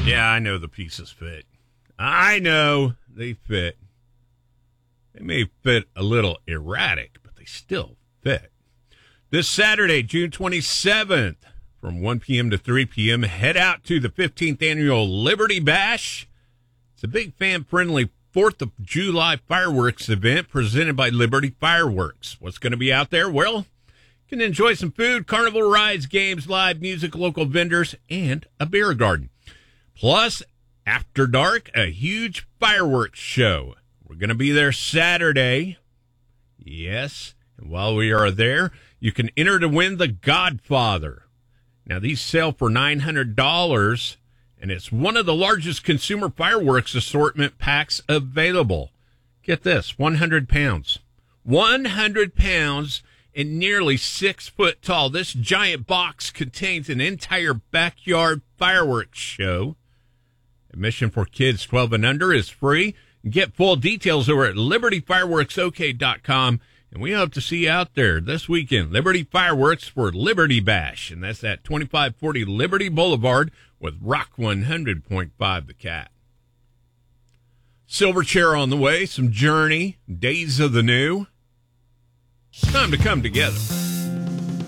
Yeah, I know the pieces fit. I know they fit. They may fit a little erratic, but they still fit. This Saturday, June 27th, from 1 p.m. to 3 p.m., head out to the 15th Annual Liberty Bash. It's a big fan-friendly 4th of July fireworks event presented by Liberty Fireworks. What's going to be out there? Well, you can enjoy some food, carnival rides, games, live music, local vendors, and a beer garden. Plus, after dark, a huge fireworks show. We're going to be there Saturday. Yes, and while we are there, you can enter to win the Godfather. Now, these sell for $900, and it's one of the largest consumer fireworks assortment packs available. Get this, 100 pounds. 100 pounds and nearly 6 foot tall. This giant box contains an entire backyard fireworks show. Admission for kids 12 and under is free. Get full details over at libertyfireworksok.com. And we hope to see you out there this weekend. Liberty Fireworks for Liberty Bash. And that's at 2540 Liberty Boulevard with Rock 100.5 The Cat. Silverchair on the way. Some Journey. Days of the New. It's time to come together.